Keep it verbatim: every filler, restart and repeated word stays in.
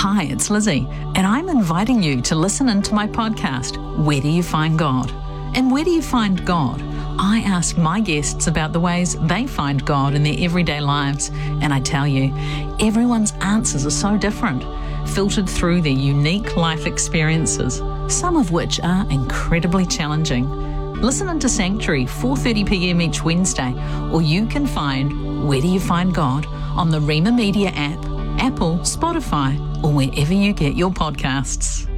Hi, it's Lizzie, and I'm inviting you to listen into my podcast, Where Do You Find God? And where do you find God? I ask my guests about the ways they find God in their everyday lives, and I tell you, everyone's answers are so different, filtered through their unique life experiences, some of which are incredibly challenging. Listen into Sanctuary, four thirty p.m. each Wednesday, or you can find Where Do You Find God on the Rima Media app, Apple, Spotify, or wherever you get your podcasts.